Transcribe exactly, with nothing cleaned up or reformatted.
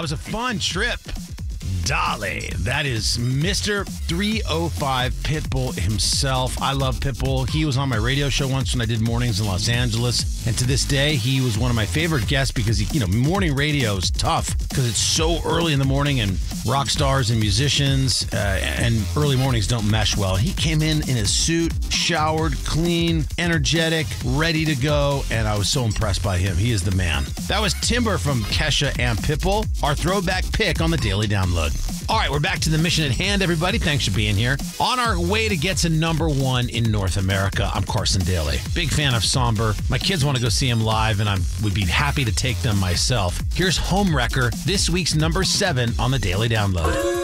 was a fun trip. Dolly. That is Mister three oh five Pitbull himself. I love Pitbull. He was on my radio show once when I did mornings in Los Angeles. And to this day, he was one of my favorite guests because, he, you know, morning radio is tough because it's so early in the morning and rock stars and musicians uh, and early mornings don't mesh well. He came in in his suit, showered, clean, energetic, ready to go. And I was so impressed by him. He is the man. That was Timber from Kesha and Pitbull, our throwback pick on the Daily Download. All right, we're back to the mission at hand, everybody. Thanks for being here. On our way to get to number one in North America, I'm Carson Daly. Big fan of Somber. My kids want to go see him live, and I would be happy to take them myself. Here's Homewrecker, this week's number seven on the Daily Download.